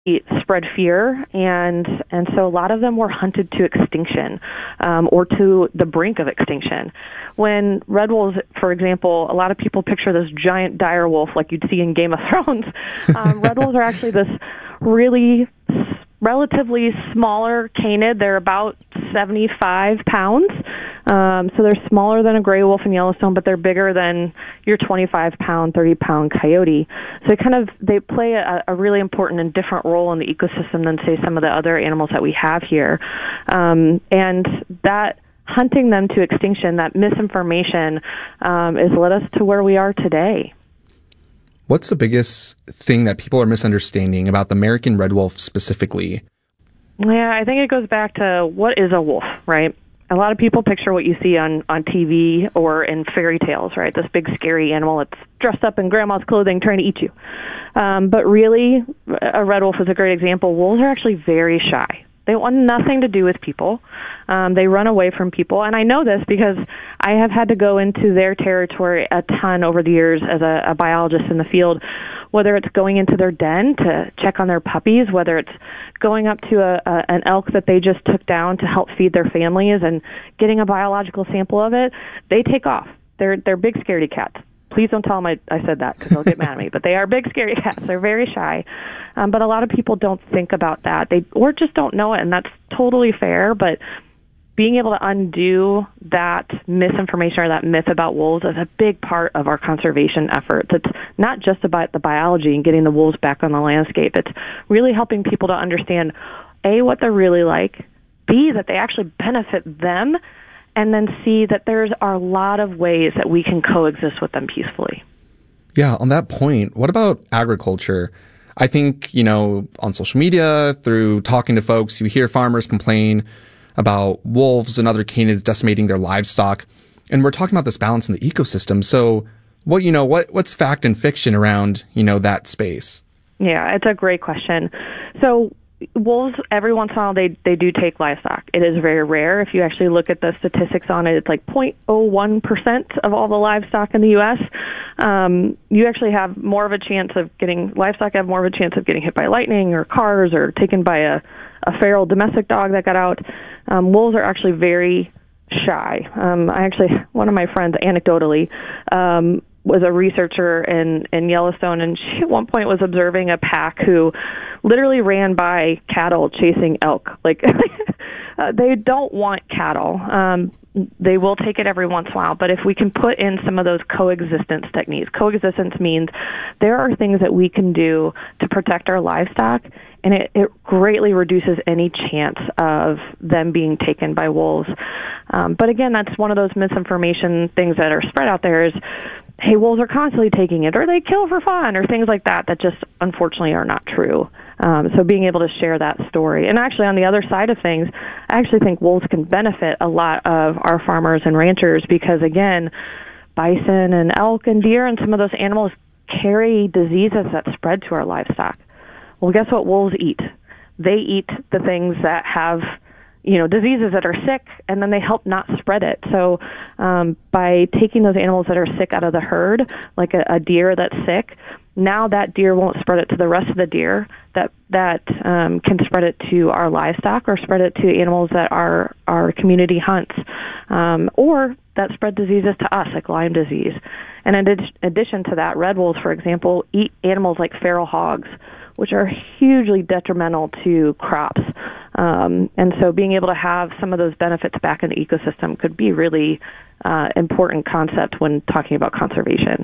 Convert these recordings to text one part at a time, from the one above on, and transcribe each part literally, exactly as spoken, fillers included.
spread fear, and and so a lot of them were hunted to extinction, um, or to the brink of extinction. When red wolves, for example, a lot of people picture this giant dire wolf like you'd see in Game of Thrones. Um, red wolves are actually this really relatively smaller canid. They're about seventy-five pounds. Um, so they're smaller than a gray wolf in Yellowstone, but they're bigger than your twenty-five pound, thirty pound coyote. So they kind of, they play a, a really important and different role in the ecosystem than, say, some of the other animals that we have here. Um, and that hunting them to extinction, that misinformation, um, has led us to where we are today. What's the biggest thing that people are misunderstanding about the American red wolf specifically? Yeah, I think it goes back to what is a wolf, right? A lot of people picture what you see on, on T V or in fairy tales, right? This big scary animal that's dressed up in grandma's clothing trying to eat you. Um, but really, a red wolf is a great example. Wolves are actually very shy. They want nothing to do with people. Um, they run away from people. And I know this because I have had to go into their territory a ton over the years as a, a biologist in the field, whether it's going into their den to check on their puppies, whether it's going up to a, a, an elk that they just took down to help feed their families and getting a biological sample of it. They take off. They're, they're big scaredy cats. Please don't tell them I, I said that because they'll get mad at me. But they are big, scary cats. They're very shy. Um, but a lot of people don't think about that. They or just don't know it, and that's totally fair. But being able to undo that misinformation or that myth about wolves is a big part of our conservation efforts. It's not just about the biology and getting the wolves back on the landscape. It's really helping people to understand, A, what they're really like, B, that they actually benefit them, and then see that there's a lot of ways that we can coexist with them peacefully. Yeah, on that point, what about agriculture? I think, you know, on social media, through talking to folks, you hear farmers complain about wolves and other canids decimating their livestock. And we're talking about this balance in the ecosystem. So what, you know, what, what's fact and fiction around, you know, that space? Yeah, it's a great question. So wolves, every once in a while, they, they do take livestock. It is very rare. If you actually look at the statistics on it, it's like zero point zero one percent of all the livestock in the U S. Um, you actually have more of a chance of getting, livestock have more of a chance of getting hit by lightning or cars or taken by a, a feral domestic dog that got out. Um, wolves are actually very shy. Um, I actually, one of my friends, anecdotally, um, was a researcher in, in Yellowstone, and she at one point was observing a pack who literally ran by cattle chasing elk. Like, uh, they don't want cattle. Um, they will take it every once in a while, but if we can put in some of those coexistence techniques, coexistence means there are things that we can do to protect our livestock, and it, it greatly reduces any chance of them being taken by wolves. Um, but again, that's one of those misinformation things that are spread out there is, hey, wolves are constantly taking it, or they kill for fun, or things like that, that just unfortunately are not true. Um, so being able to share that story. And actually, on the other side of things, I actually think wolves can benefit a lot of our farmers and ranchers because, again, bison and elk and deer and some of those animals carry diseases that spread to our livestock. Well, guess what wolves eat? They eat the things that have, you know, diseases that are sick, and then they help not spread it. So um, by taking those animals that are sick out of the herd, like a, a deer that's sick, now that deer won't spread it to the rest of the deer, that that um, can spread it to our livestock or spread it to animals that are our community hunts, um, or that spread diseases to us, like Lyme disease. And in ad- addition to that, red wolves, for example, eat animals like feral hogs, which are hugely detrimental to crops. Um, and so being able to have some of those benefits back in the ecosystem could be really uh, important concept when talking about conservation.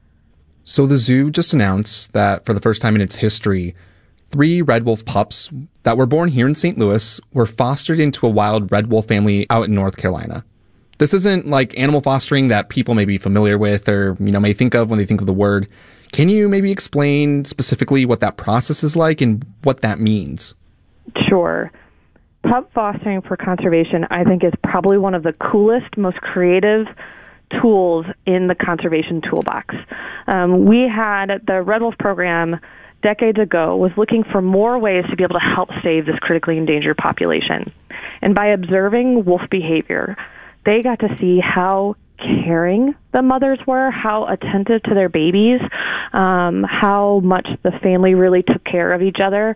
So the zoo just announced that for the first time in its history, three red wolf pups that were born here in Saint Louis were fostered into a wild red wolf family out in North Carolina. This isn't like animal fostering that people may be familiar with or, you know, may think of when they think of the word. Can you maybe explain specifically what that process is like and what that means? Sure. Pup fostering for conservation, I think, is probably one of the coolest, most creative tools in the conservation toolbox. Um, we had the Red Wolf program decades ago was looking for more ways to be able to help save this critically endangered population. And by observing wolf behavior, they got to see how caring the mothers were, how attentive to their babies, um, how much the family really took care of each other.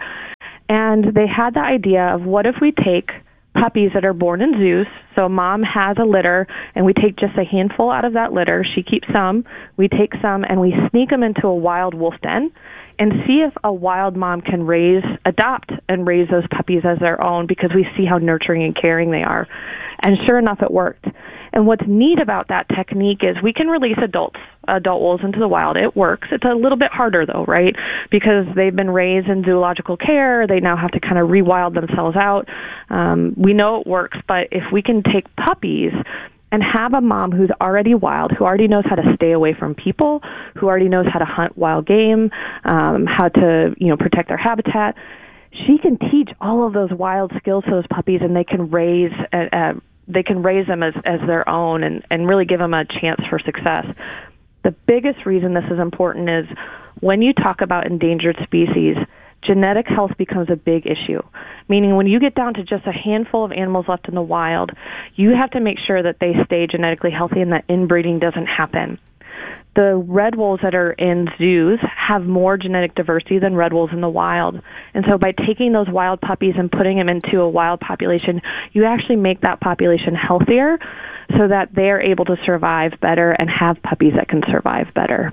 And they had the idea of, what if we take puppies that are born in zoos, so mom has a litter, and we take just a handful out of that litter. She keeps some. We take some, and we sneak them into a wild wolf den and see if a wild mom can raise, adopt, and raise those puppies as their own, because we see how nurturing and caring they are. And sure enough, it worked. And what's neat about that technique is we can release adults, adult wolves into the wild. It works. It's a little bit harder, though, right? Because they've been raised in zoological care. They now have to kind of rewild themselves out. Um, we know it works, but if we can take puppies and have a mom who's already wild, who already knows how to stay away from people, who already knows how to hunt wild game, um, how to, you know, protect their habitat, she can teach all of those wild skills to those puppies, and they can raise a, a they can raise them as, as their own and, and really give them a chance for success. The biggest reason this is important is when you talk about endangered species, genetic health becomes a big issue. Meaning when you get down to just a handful of animals left in the wild, you have to make sure that they stay genetically healthy and that inbreeding doesn't happen. The red wolves that are in zoos have more genetic diversity than red wolves in the wild. And so by taking those wild puppies and putting them into a wild population, you actually make that population healthier so that they're able to survive better and have puppies that can survive better.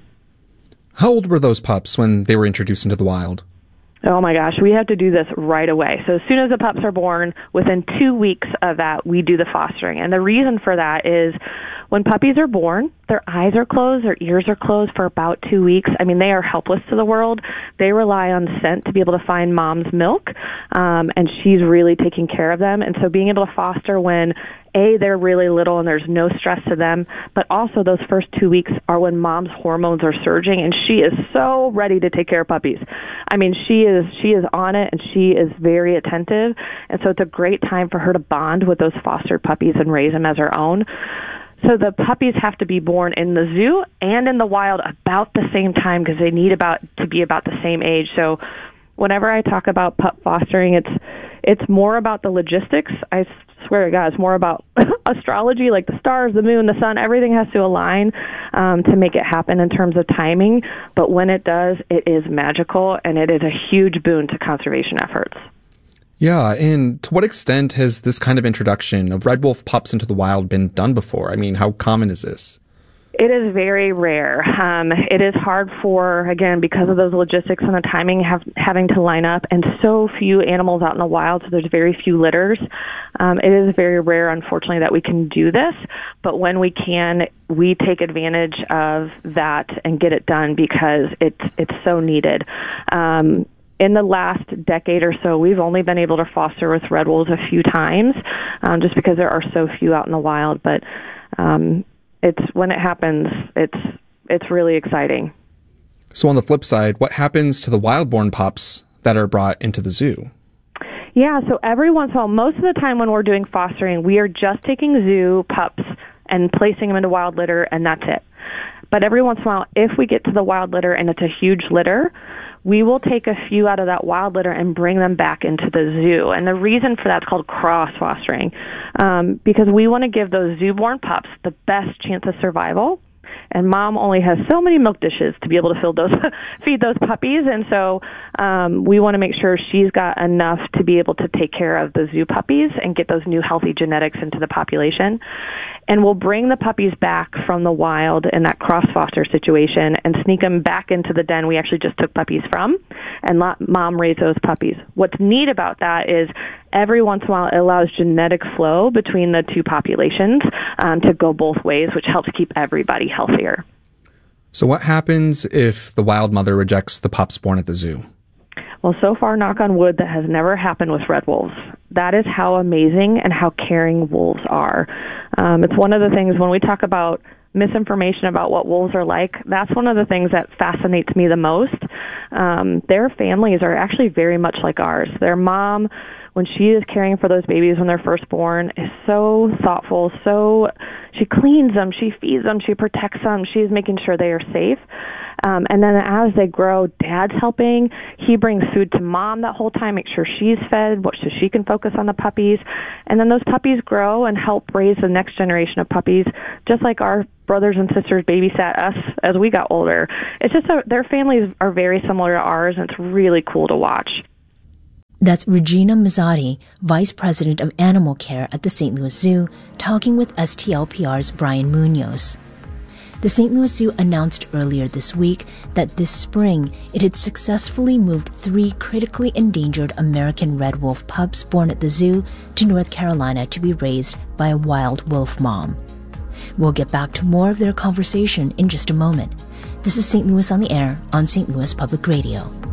How old were those pups when they were introduced into the wild? Oh my gosh, we have to do this right away. So as soon as the pups are born, within two weeks of that, we do the fostering. And the reason for that is when puppies are born, their eyes are closed, their ears are closed for about two weeks. I mean, they are helpless to the world. They rely on scent to be able to find mom's milk, um, and she's really taking care of them. And so being able to foster when A, they're really little and there's no stress to them, but also those first two weeks are when mom's hormones are surging, and she is so ready to take care of puppies. I mean, she is she is on it, and she is very attentive, and so it's a great time for her to bond with those fostered puppies and raise them as her own. So the puppies have to be born in the zoo and in the wild about the same time, because they need about to be about the same age. So whenever I talk about pup fostering, it's it's more about the logistics. I swear to God, it's more about astrology, like the stars, the moon, the sun. Everything has to align um, to make it happen in terms of timing. But when it does, it is magical, and it is a huge boon to conservation efforts. Yeah, and to what extent has this kind of introduction of red wolf pups into the wild been done before? I mean, how common is this? It is very rare. Um, it is hard for, again, because of those logistics and the timing have, having to line up, and so few animals out in the wild, so there's very few litters. Um, it is very rare, unfortunately, that we can do this, but when we can, we take advantage of that and get it done because it's, it's so needed. Um, In the last decade or so, we've only been able to foster with red wolves a few times, um, just because there are so few out in the wild. But um, it's when it happens, it's it's really exciting. So on the flip side, what happens to the wild-born pups that are brought into the zoo? Yeah, so every once in a while, most of the time when we're doing fostering, we are just taking zoo pups and placing them into wild litter, and that's it. But every once in a while, if we get to the wild litter and it's a huge litter, we will take a few out of that wild litter and bring them back into the zoo. And the reason for that is called cross-fostering, um, because we want to give those zoo-born pups the best chance of survival. And mom only has so many milk dishes to be able to fill those, feed those puppies. And so um, we want to make sure she's got enough to be able to take care of the zoo puppies and get those new healthy genetics into the population. And we'll bring the puppies back from the wild in that cross-foster situation and sneak them back into the den we actually just took puppies from and let mom raise those puppies. What's neat about that is every once in a while it allows genetic flow between the two populations um, to go both ways, which helps keep everybody healthier. So what happens if the wild mother rejects the pups born at the zoo? Well, so far, knock on wood, that has never happened with red wolves. That is how amazing and how caring wolves are. Um, it's one of the things when we talk about misinformation about what wolves are like, that's one of the things that fascinates me the most, Um, their families are actually very much like ours. Their mom, when she is caring for those babies when they're first born, is so thoughtful, so she cleans them, she feeds them, she protects them, she's making sure they are safe. Um, and then as they grow, Dad's helping. He brings food to Mom that whole time, make sure she's fed, so she can focus on the puppies. And then those puppies grow and help raise the next generation of puppies, just like our brothers and sisters babysat us as we got older. It's just a, their families are very similar to ours, and it's really cool to watch. That's Regina Mazzotti, Vice President of Animal Care at the Saint Louis Zoo, talking with S T L P R's Brian Munoz. The Saint Louis Zoo announced earlier this week that this spring it had successfully moved three critically endangered American red wolf pups born at the zoo to North Carolina to be raised by a wild wolf mom. We'll get back to more of their conversation in just a moment. This is Saint Louis on the Air on Saint Louis Public Radio.